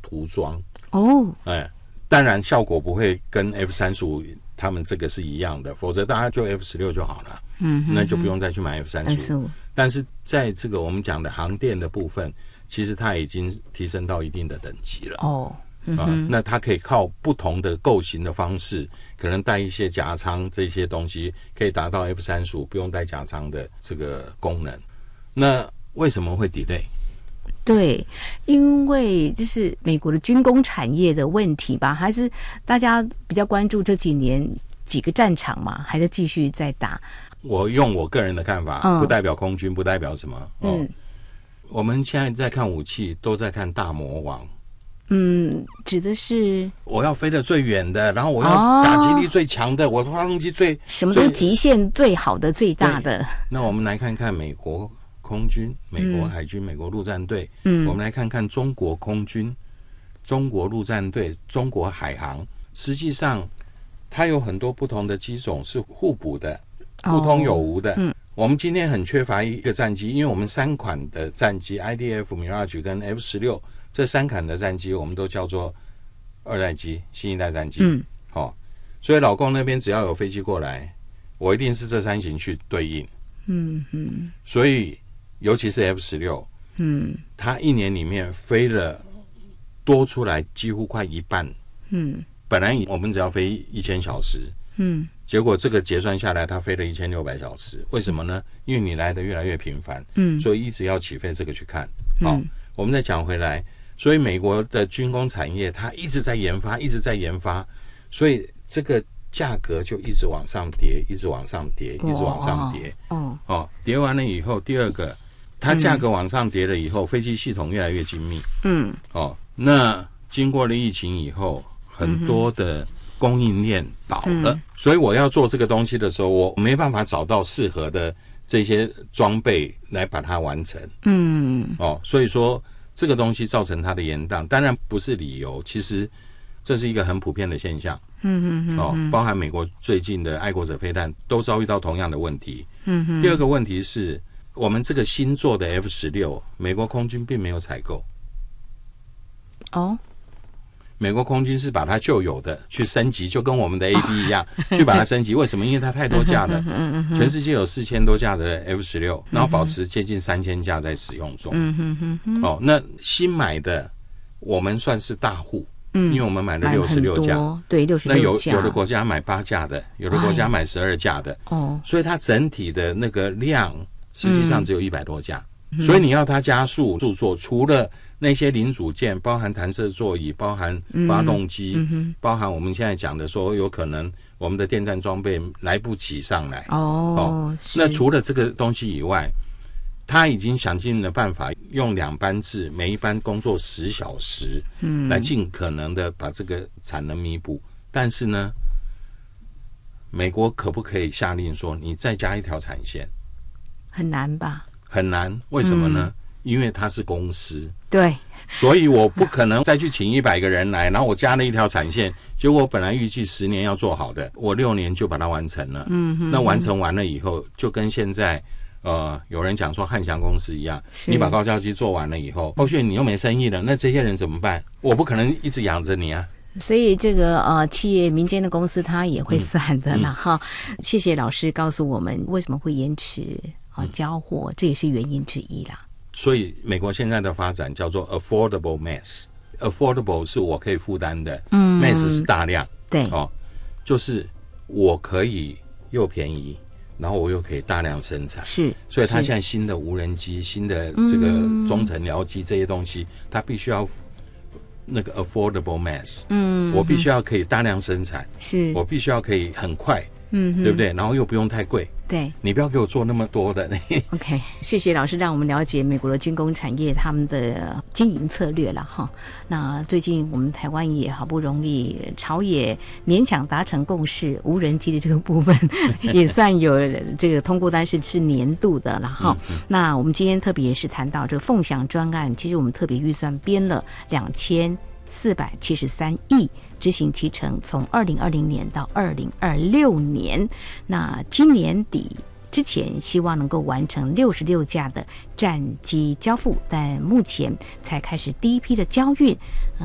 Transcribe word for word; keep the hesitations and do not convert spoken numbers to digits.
涂装哦， 哎，当然效果不会跟 F 三十五他们这个是一样的，否则大家就 F 十六 就好了， 嗯哼哼， 那就不用再去买 F 三十五。但是在这个我们讲的航电的部分，其实它已经提升到一定的等级了哦。嗯啊，那它可以靠不同的构型的方式，可能带一些夹舱这些东西，可以达到 F 三十五 不用带夹舱的这个功能。那为什么会 delay？ 对，因为这是美国的军工产业的问题吧？还是大家比较关注这几年几个战场嘛？还是继续在打？ 我用我个人的看法，嗯、不代表空军，不代表什么。哦、嗯，我们现在在看武器，都在看大魔王。 嗯，指的是我要飞得最远的，然后我要打击力最强的，哦、我的发动机最什么都极限最好的、最大的。 那我们来看看美国空军、美国海军、嗯、美国陆战队，嗯，我们来看看中国空军、中国陆战队、中国海航，实际上它有很多不同的机种是互补的，互通有无的。哦、嗯，我们今天很缺乏一个战机，因为我们三款的战机 I D F、Mirage 跟 F 十六这三款的战机，我们都叫做二代机、新一代战机。嗯，好、哦，所以老共那边只要有飞机过来，我一定是这三型去对应。嗯嗯，所以。尤其是 F 十六， 嗯，它一年里面飞了多出来几乎快一半，嗯，本来我们只要飞一千小时，嗯，结果这个结算下来，它飞了一千六百小时，为什么呢？因为你来的越来越频繁，嗯，所以一直要起飞这个去看。好、嗯哦，我们再讲回来，所以美国的军工产业它一直在研发，一直在研发，所以这个价格就一直往上跌，一直往上跌，一直往上跌，哦，哦，跌完了以后，第二个。它价格往上跌了以后，嗯、飞机系统越来越精密。嗯，哦，那经过了疫情以后，很多的供应链倒了，嗯、所以我要做这个东西的时候，我没办法找到适合的这些装备来把它完成。嗯，哦，所以说这个东西造成它的延宕，当然不是理由，其实这是一个很普遍的现象。嗯嗯嗯，哦，包含美国最近的爱国者飞弹都遭遇到同样的问题。嗯嗯，第二个问题是。我们这个新做的 F 十六， 美国空军并没有采购。哦，美国空军是把它旧有的去升级，就跟我们的 A B 一样，哦、去把它升级。为什么？因为它太多架了，全世界有四千多架的 F 十六， 然后保持接近三千架在使用中。哦，那新买的我们算是大户。嗯，因为我们买了六十六架， 对，六十六架。 那有有的国家买八架的，有的国家买十二架的。哦，所以它整体的那个量。实际上只有一百多架，嗯、所以你要它加速著作，除了那些零组件，包含弹射座椅，包含发动机，嗯嗯、包含我们现在讲的说，有可能我们的电站装备来不及上来。哦，哦那除了这个东西以外，他已经想尽了办法，用两班制，每一班工作十小时，嗯，来尽可能的把这个产能弥补。但是呢，美国可不可以下令说，你再加一条产线？ 很难吧？ 很难，为什么呢？嗯、因为它是公司， 对， 所以我不可能再去请一百个人来，然后我加了一条产线，结果我本来预计十年要做好的，我六年就把它完成了。嗯哼，那完成完了以后，就跟现在呃有人讲说汉翔公司一样，你把高教机做完了以后，后续你又没生意了，那这些人怎么办？我不可能一直养着你啊。 所以这个呃，企业民间的公司它也会算的了哈、嗯嗯。谢谢老师告诉我们为什么会延迟啊交货，这也是原因之一啦。 所以美国现在的发展叫做 affordable mass，affordable 是我可以负担的，嗯 ，mass 是大量， 对哦，就是我可以又便宜，然后我又可以大量生产， 是。 所以它现在新的无人机、新的这个中程僚机这些东西，它必须要。那个 affordable mass， 嗯，我必须要可以大量生产， 是我必须要可以很快，嗯，对不对？然后又不用太贵， 对， 你不要给我做那么多的。 OK， 谢谢老师，让我们了解美国的军工产业他们的经营策略了哈。那最近我们台湾也好不容易，朝野勉强达成共识，无人机的这个部分也算有这个通过单是是年度的了哈。嗯嗯、那我们今天特别是谈到这个凤翔专案，其实我们特别预算编了两千四百七十三亿。执行期程从二零二零年到二零二六年，那今年底之前希望能够完成六十六架的战机交付，但目前才开始第一批的交运。